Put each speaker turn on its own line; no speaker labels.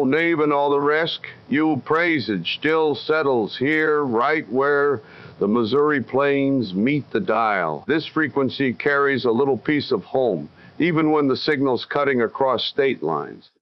Oh, Nave and all the rest, you praisage still settles here, right where the Missouri plains meet the dial. This frequency carries a little piece of home, even when the signal's cutting across state lines.